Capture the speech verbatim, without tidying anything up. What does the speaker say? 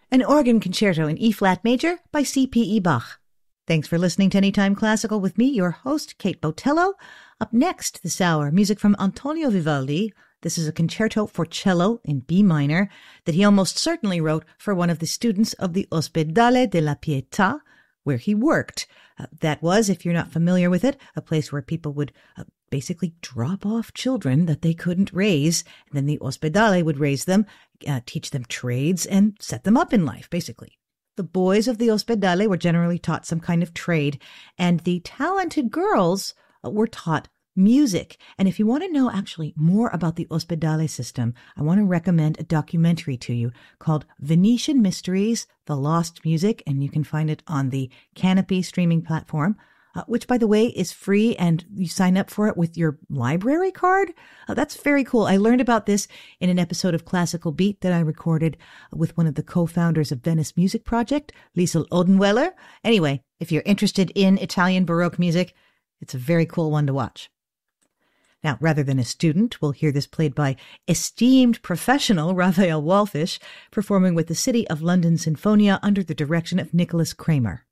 an organ concerto in E-flat major by C P E Bach. Thanks for listening to Anytime Classical with me, your host, Kate Botello. Up next this hour, music from Antonio Vivaldi. This is a concerto for cello in B minor that he almost certainly wrote for one of the students of the Ospedale della Pietà, where he worked. Uh, that was, if you're not familiar with it, a place where people would uh, basically drop off children that they couldn't raise. And then the Ospedale would raise them, uh, teach them trades, and set them up in life, basically. The boys of the Ospedale were generally taught some kind of trade, and the talented girls uh, were taught music. And if you want to know actually more about the Ospedale system, I want to recommend a documentary to you called Venetian Mysteries, The Lost Music, and you can find it on the Canopy streaming platform, uh, which, by the way, is free, and you sign up for it with your library card. Uh, that's very cool. I learned about this in an episode of Classical Beat that I recorded with one of the co-founders of Venice Music Project, Liesel Odenweller. Anyway, if you're interested in Italian Baroque music, it's a very cool one to watch. Now, rather than a student, we'll hear this played by esteemed professional Raphael Wallfisch, performing with the City of London Sinfonia under the direction of Nicholas Kramer.